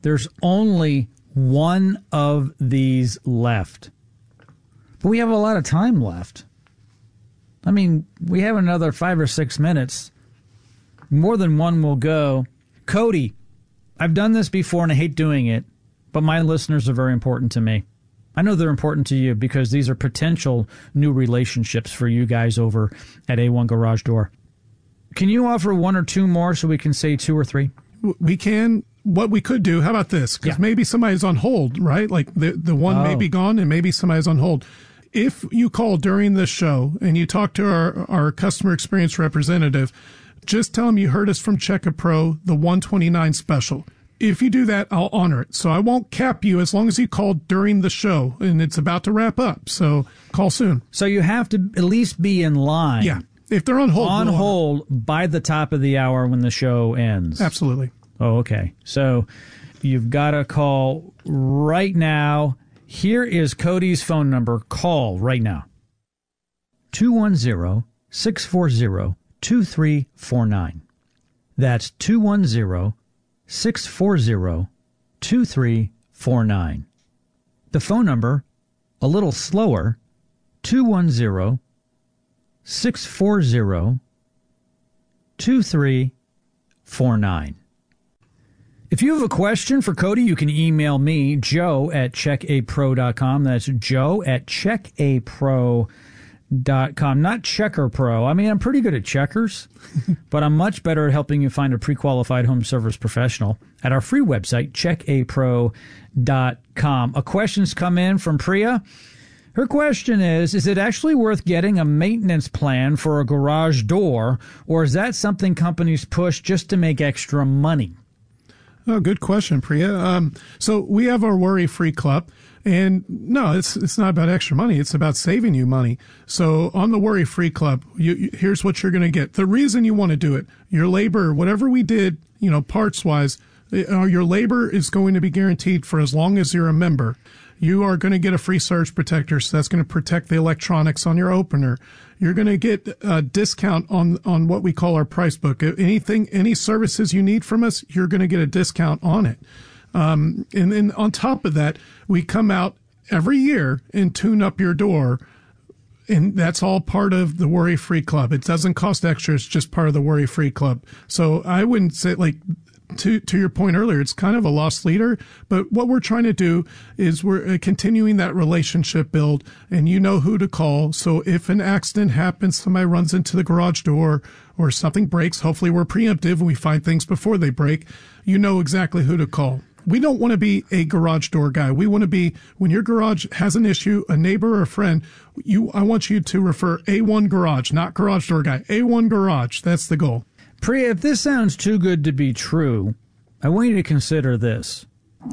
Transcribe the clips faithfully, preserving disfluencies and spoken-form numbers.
There's only one of these left. But we have a lot of time left. I mean, we have another five or six minutes. More than one will go. Cody, I've done this before and I hate doing it, but my listeners are very important to me. I know they're important to you because these are potential new relationships for you guys over at A one Garage Door. Can you offer one or two more so we can say two or three? We can. What we could do, how about this? Because Yeah. maybe somebody's on hold, right? Like the, the one Oh. may be gone and maybe somebody's on hold. If you call during this show and you talk to our, our customer experience representative, just tell them you heard us from Check A Pro, the one twenty-nine special. If you do that, I'll honor it. So I won't cap you as long as you call during the show, and it's about to wrap up. So call soon. So you have to at least be in line. Yeah. If they're on hold. On we'll honor it. hold by the top of the hour when the show ends. Absolutely. Oh, okay. So you've got to call right now. Here is Cody's phone number. Call right now. two one zero, six four zero, two three four nine. That's two one zero, six four zero, two three four nine. The phone number, a little slower, two one zero, six four zero, two three four nine. If you have a question for Cody, you can email me, Joe at check a pro dot com. That's Joe at check a pro dot com. Not Checker Pro. I mean, I'm pretty good at checkers, but I'm much better at helping you find a pre-qualified home service professional at our free website, check a pro dot com. A question's come in from Priya. Her question is, is it actually worth getting a maintenance plan for a garage door, or is that something companies push just to make extra money? Oh, good question, Priya. Um, so we have our worry-free club, and no, it's it's not about extra money. It's about saving you money. So on the worry-free club, you, you, here's what you're going to get. The reason you want to do it, your labor, whatever we did, you know, parts-wise, uh, your labor is going to be guaranteed for as long as you're a member. You are going to get a free surge protector, so that's going to protect the electronics on your opener. You're going to get a discount on, on what we call our price book. Anything, any services you need from us, you're going to get a discount on it. Um, and then on top of that, we come out every year and tune up your door. And that's all part of the Worry Free Club. It doesn't cost extra. It's just part of the Worry Free Club. So I wouldn't say, like, to, to your point earlier, it's kind of a lost leader, but what we're trying to do is we're continuing that relationship build, and you know who to call. So if an accident happens, somebody runs into the garage door or something breaks, hopefully we're preemptive and we find things before they break. You know exactly who to call. We don't want to be a garage door guy. We want to be, when your garage has an issue, a neighbor or a friend, you, I want you to refer A one Garage, not Garage Door Guy. A one Garage. That's the goal. Priya, if this sounds too good to be true, I want you to consider this.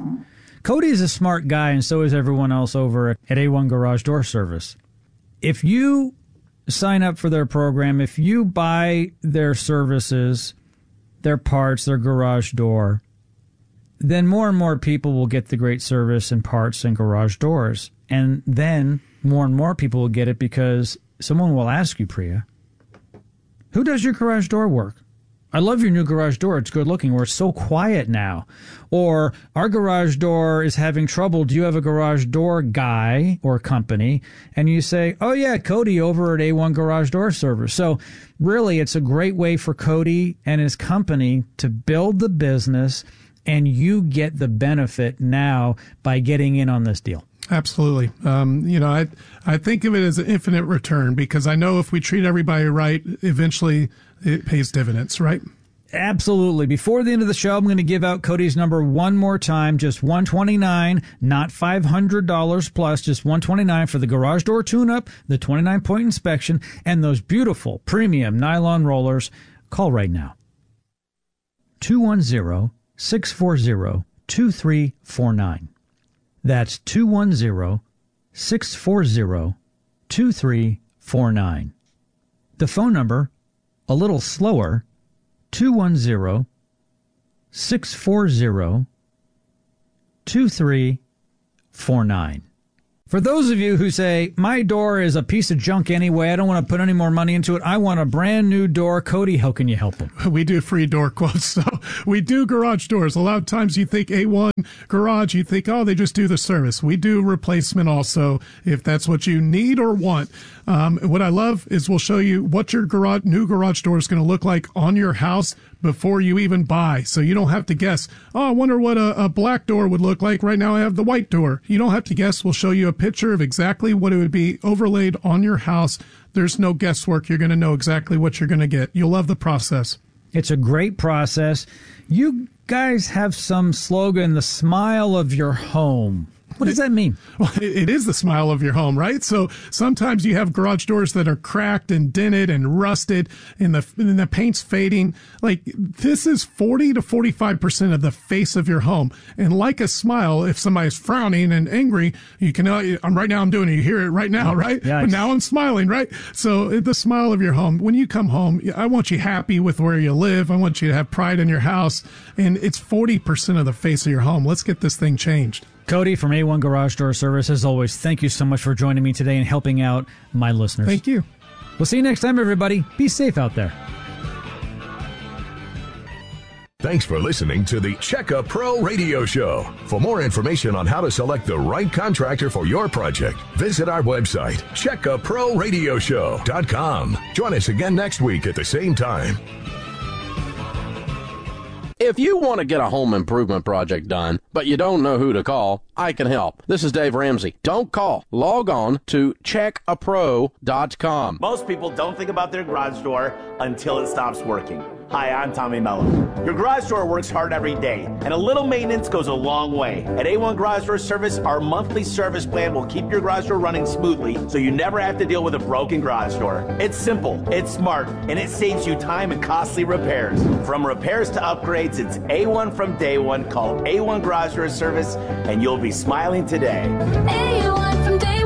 Cody is a smart guy, and so is everyone else over at A one Garage Door Service. If you sign up for their program, if you buy their services, their parts, their garage door, then more and more people will get the great service and parts and garage doors. And then more and more people will get it because someone will ask you, Priya, who does your garage door work? I love your new garage door. It's good looking. Or it's so quiet now. Or our garage door is having trouble. Do you have a garage door guy or company? And you say, oh yeah, Cody over at A one Garage Door Service. So really, it's a great way for Cody and his company to build the business, and you get the benefit now by getting in on this deal. Absolutely. Um, you know, I I think of it as an infinite return, because I know if we treat everybody right, eventually it pays dividends, right? Absolutely. Before the end of the show, I'm going to give out Cody's number one more time. Just one hundred twenty-nine dollars, not five hundred dollars plus, just one hundred twenty-nine dollars for the garage door tune-up, the twenty-nine point inspection, and those beautiful premium nylon rollers. Call right now. two one zero, six four zero, two three four nine. That's two one zero, six four zero, two three four nine. The phone number, a little slower, two one zero, six four zero, two three four nine. For those of you who say, my door is a piece of junk anyway, I don't want to put any more money into it, I want a brand new door, Cody, how can you help them? We do free door quotes. So we do garage doors. A lot of times you think A one Garage, you think, oh, they just do the service. We do replacement also, if that's what you need or want. Um, what I love is we'll show you what your garage, new garage door is going to look like on your house before you even buy. So you don't have to guess, oh, I wonder what a, a black door would look like. Right now I have the white door. You don't have to guess. We'll show you a picture of exactly what it would be overlaid on your house. There's no guesswork. You're going to know exactly what you're going to get. You'll love the process. It's a great process. You guys have some slogan, the smile of your home. What does that mean? Well, it is the smile of your home, right? So sometimes you have garage doors that are cracked and dented and rusted and the, and the paint's fading. Like, this is forty to forty-five percent of the face of your home. And like a smile, if somebody's frowning and angry, you can, uh, I'm right now I'm doing it. You hear it right now, right? Yeah, but now I'm smiling, right? So the smile of your home. When you come home, I want you happy with where you live. I want you to have pride in your house. And it's forty percent of the face of your home. Let's get this thing changed. Cody from A one Garage Door Service, as always, thank you so much for joining me today and helping out my listeners. Thank you. We'll see you next time, everybody. Be safe out there. Thanks for listening to the Checka Pro Radio Show. For more information on how to select the right contractor for your project, visit our website, checka pro radio show dot com. Join us again next week at the same time. If you want to get a home improvement project done, but you don't know who to call, I can help. This is Dave Ramsey. Don't call. Log on to check a pro dot com. Most people don't think about their garage door until it stops working. Hi, I'm Tommy Mello. Your garage door works hard every day, and a little maintenance goes a long way. At A one Garage Door Service, our monthly service plan will keep your garage door running smoothly, so you never have to deal with a broken garage door. It's simple, it's smart, and it saves you time and costly repairs. From repairs to upgrades, it's A one from day one. Call A one Garage Door Service, and you'll be smiling today. A one from day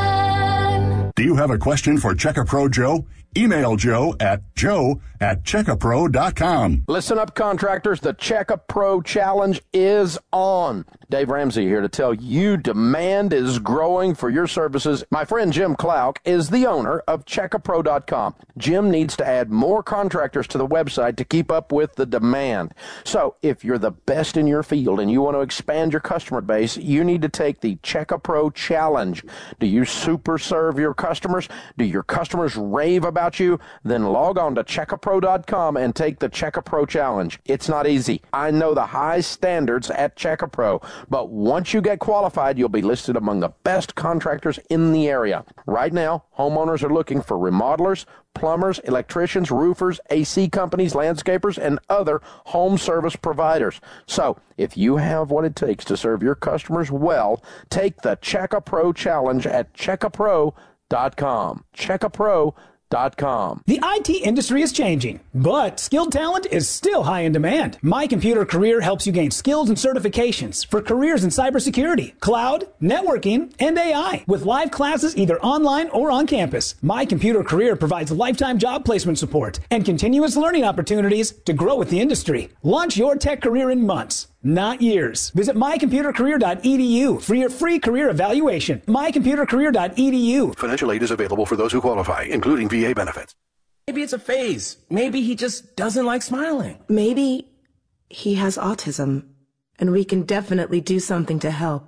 one. Do you have a question for Check-A-Pro Joe? Email Joe at joe at checka pro dot com. Listen up, contractors. The Check-A-Pro Challenge is on. Dave Ramsey here to tell you demand is growing for your services. My friend Jim Clark is the owner of checka pro dot com. Jim needs to add more contractors to the website to keep up with the demand. So if you're the best in your field and you want to expand your customer base, you need to take the Check-A-Pro Challenge. Do you super serve your customers? Do your customers rave about you? Then log on to checka pro dot com and take the Check-A-Pro Challenge. It's not easy. I know the high standards at Check-A-Pro, but once you get qualified, you'll be listed among the best contractors in the area. Right now, homeowners are looking for remodelers, plumbers, electricians, roofers, A C companies, landscapers, and other home service providers. So, if you have what it takes to serve your customers well, take the Check-A-Pro Challenge at checka pro dot com. checka pro dot com. The I T industry is changing, but skilled talent is still high in demand. My Computer Career helps you gain skills and certifications for careers in cybersecurity, cloud, networking, and A I with live classes either online or on campus. My Computer Career provides lifetime job placement support and continuous learning opportunities to grow with the industry. Launch your tech career in months, not years. Visit my computer career dot e d u for your free career evaluation. my computer career dot e d u. Financial aid is available for those who qualify, including V A benefits. Maybe it's a phase. Maybe he just doesn't like smiling. Maybe he has autism, and we can definitely do something to help.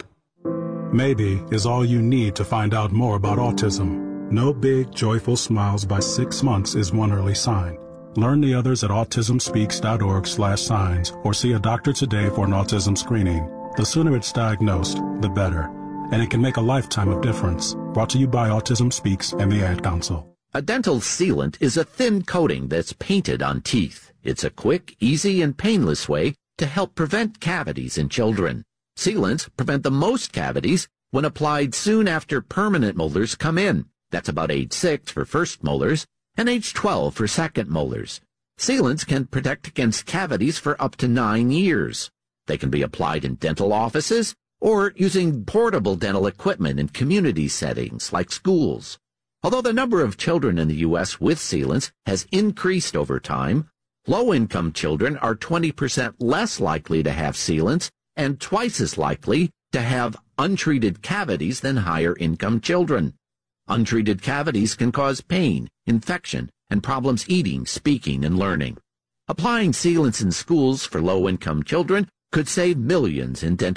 Maybe is all you need to find out more about autism. No big, joyful smiles by six months is one early sign. Learn the others at autism speaks dot org slash signs or see a doctor today for an autism screening. The sooner it's diagnosed, the better. And it can make a lifetime of difference. Brought to you by Autism Speaks and the Ad Council. A dental sealant is a thin coating that's painted on teeth. It's a quick, easy, and painless way to help prevent cavities in children. Sealants prevent the most cavities when applied soon after permanent molars come in. That's about age six for first molars and age twelve for second molars. Sealants can protect against cavities for up to nine years. They can be applied in dental offices or using portable dental equipment in community settings like schools. Although the number of children in the U S with sealants has increased over time, low-income children are twenty percent less likely to have sealants and twice as likely to to have untreated cavities than higher-income children. Untreated cavities can cause pain, infection, and problems eating, speaking, and learning. Applying sealants in schools for low-income children could save millions in dental